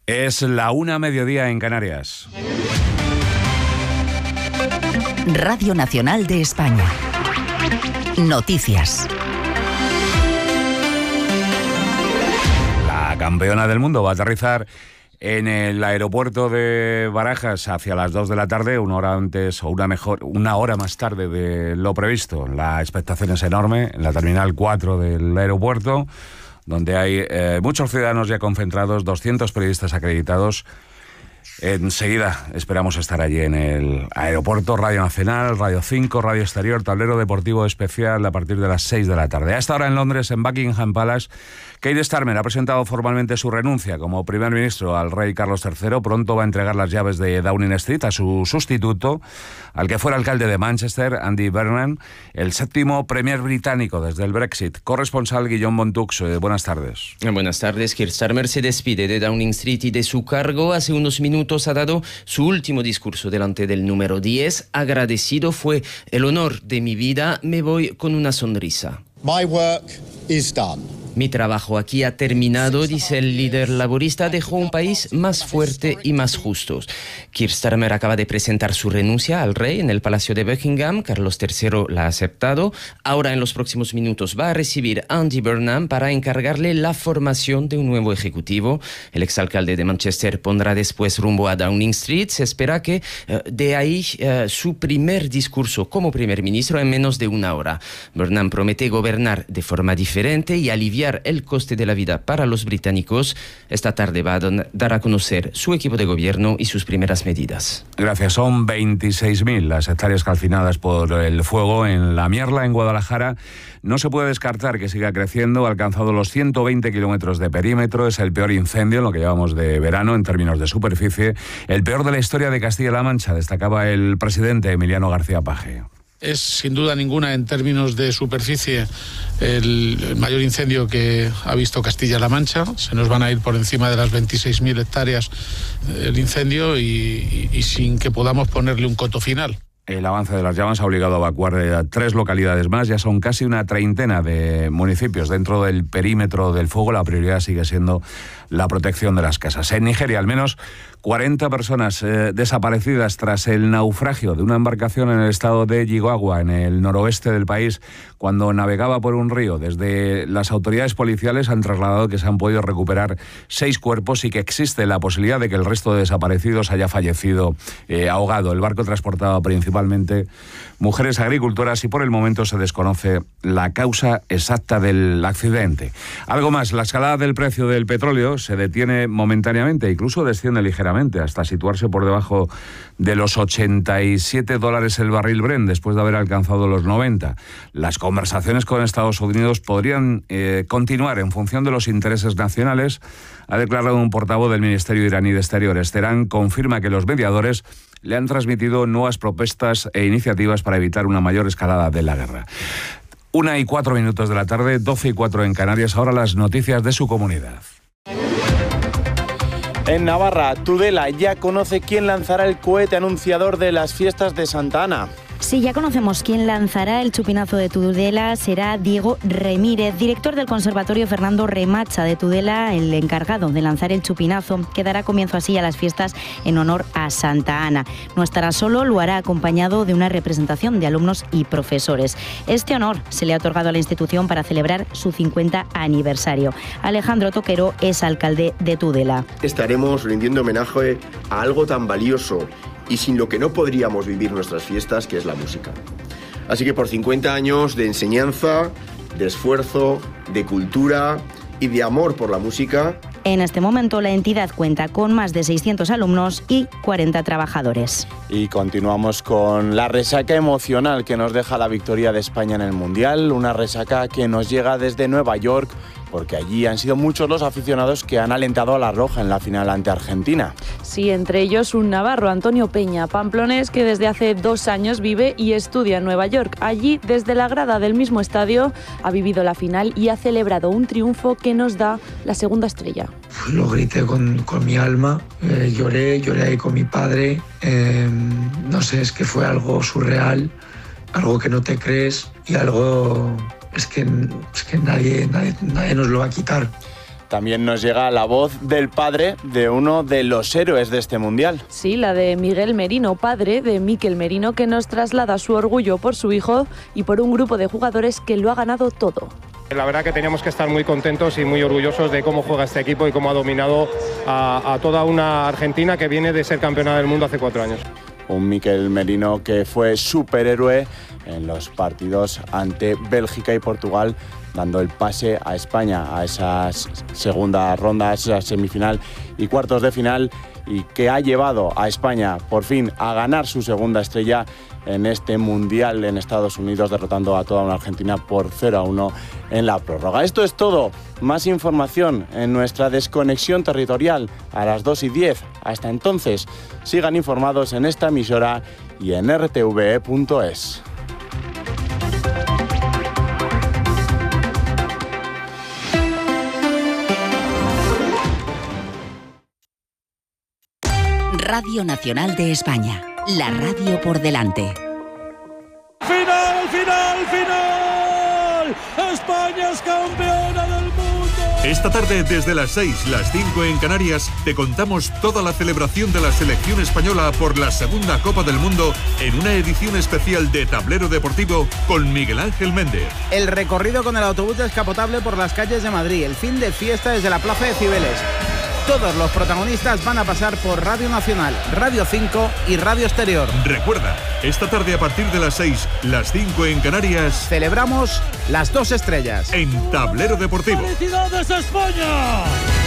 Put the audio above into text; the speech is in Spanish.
Es la 1:00 en Canarias. Radio Nacional de España. Noticias. La campeona del mundo va a aterrizar en el aeropuerto de Barajas hacia las 2 de la tarde, una hora antes o una hora más tarde de lo previsto. La expectación es enorme en la terminal 4 del aeropuerto, donde hay muchos ciudadanos ya concentrados, 200 periodistas acreditados. Enseguida esperamos estar allí en el aeropuerto. Radio Nacional, Radio 5, Radio Exterior, tablero deportivo especial a partir de las 6 de la tarde. A esta hora en Londres, en Buckingham Palace, Keir Starmer ha presentado formalmente su renuncia como primer ministro al rey Carlos III. Pronto va a entregar las llaves de Downing Street a su sustituto, al que fuera alcalde de Manchester, Andy Burnham, el séptimo premier británico desde el Brexit. Corresponsal Guillaume Montux, buenas tardes. Buenas tardes. Keir Starmer se despide de Downing Street y de su cargo. Hace unos minutos ha dado su último discurso delante del número 10. Agradecido: fue el honor de mi vida, me voy con una sonrisa. My work is done. Mi trabajo aquí ha terminado, dice el líder laborista. Dejó un país más fuerte y más justo. Keir Starmer acaba de presentar su renuncia al rey en el Palacio de Buckingham. Carlos III la ha aceptado. Ahora, en los próximos minutos, va a recibir a Andy Burnham para encargarle la formación de un nuevo ejecutivo. El exalcalde de Manchester pondrá después rumbo a Downing Street. Se espera que de ahí su primer discurso como primer ministro en menos de una hora. Burnham promete gobernar de forma diferente y aliviar el coste de la vida para los británicos. Esta tarde va a dar a conocer su equipo de gobierno y sus primeras medidas. Gracias. Son 26.000 las hectáreas calcinadas por el fuego en La Mierla, en Guadalajara. No se puede descartar que siga creciendo. Ha alcanzado los 120 kilómetros de perímetro. Es el peor incendio en lo que llevamos de verano en términos de superficie. El peor de la historia de Castilla-La Mancha, destacaba el presidente Emiliano García Paje. Es sin duda ninguna, en términos de superficie, el mayor incendio que ha visto Castilla-La Mancha. Se nos van a ir por encima de las 26.000 hectáreas el incendio y sin que podamos ponerle un coto final. El avance de las llamas ha obligado a evacuar 3 localidades más. Ya son casi una treintena de municipios dentro del perímetro del fuego. La prioridad sigue siendo la protección de las casas. En Nigeria, al menos 40 personas desaparecidas tras el naufragio de una embarcación en el estado de Yigawa, en el noroeste del país, cuando navegaba por un río. Desde las autoridades policiales han trasladado que se han podido recuperar 6 cuerpos y que existe la posibilidad de que el resto de desaparecidos haya fallecido ahogado. El barco transportaba principalmente mujeres agricultoras y por el momento se desconoce la causa exacta del accidente. Algo más, la escalada del precio del petróleo se detiene momentáneamente, incluso desciende ligeramente hasta situarse por debajo de los $87 el barril Brent, después de haber alcanzado los 90. Las conversaciones con Estados Unidos podrían continuar en función de los intereses nacionales, ha declarado un portavoz del Ministerio iraní de Exteriores. Teherán confirma que los mediadores le han transmitido nuevas propuestas e iniciativas para evitar una mayor escalada de la guerra. 1:04 de la tarde, 12:04 en Canarias. Ahora las noticias de su comunidad. En Navarra, Tudela ya conoce quién lanzará el cohete anunciador de las fiestas de Santa Ana. Sí, ya conocemos quién lanzará el chupinazo de Tudela. Será Diego Remírez, director del Conservatorio Fernando Remacha de Tudela, el encargado de lanzar el chupinazo, que dará comienzo así a las fiestas en honor a Santa Ana. No estará solo, lo hará acompañado de una representación de alumnos y profesores. Este honor se le ha otorgado a la institución para celebrar su 50 aniversario. Alejandro Toquero es alcalde de Tudela. Estaremos rindiendo homenaje a algo tan valioso y sin lo que no podríamos vivir nuestras fiestas, que es la música. Así que por 50 años de enseñanza, de esfuerzo, de cultura y de amor por la música. En este momento la entidad cuenta con más de 600 alumnos y 40 trabajadores. Y continuamos con la resaca emocional que nos deja la victoria de España en el Mundial, una resaca que nos llega desde Nueva York, porque allí han sido muchos los aficionados que han alentado a la roja en la final ante Argentina. Sí, entre ellos un navarro, Antonio Peña, pamplonés, que desde hace 2 años vive y estudia en Nueva York. Allí, desde la grada del mismo estadio, ha vivido la final y ha celebrado un triunfo que nos da la segunda estrella. Lo grité con mi alma, lloré ahí con mi padre, no sé, es que fue algo surreal, algo que no te crees y algo... Es que nadie nos lo va a quitar. También nos llega la voz del padre de uno de los héroes de este Mundial. Sí, la de Miguel Merino, padre de Mikel Merino, que nos traslada su orgullo por su hijo y por un grupo de jugadores que lo ha ganado todo. La verdad que teníamos que estar muy contentos y muy orgullosos de cómo juega este equipo y cómo ha dominado a toda una Argentina que viene de ser campeona del mundo hace 4 años. Un Mikel Merino que fue superhéroe en los partidos ante Bélgica y Portugal, dando el pase a España a esas segundas rondas, esa semifinal y cuartos de final, y que ha llevado a España por fin a ganar su segunda estrella en este Mundial en Estados Unidos, derrotando a toda una Argentina por 0-1 en la prórroga. Esto es todo. Más información en nuestra desconexión territorial a las 2:10. Hasta entonces, sigan informados en esta emisora y en rtve.es. Radio Nacional de España, la radio por delante. ¡Final, final, final! ¡España es campeona del mundo! Esta tarde, desde las 6, las 5 en Canarias, te contamos toda la celebración de la selección española por la segunda Copa del Mundo en una edición especial de Tablero Deportivo con Miguel Ángel Méndez. El recorrido con el autobús descapotable por las calles de Madrid, el fin de fiesta desde la Plaza de Cibeles. Todos los protagonistas van a pasar por Radio Nacional, Radio 5 y Radio Exterior. Recuerda, esta tarde a partir de las 6, las 5 en Canarias, celebramos las 2 estrellas en Tablero Deportivo. ¡Felicidades, España!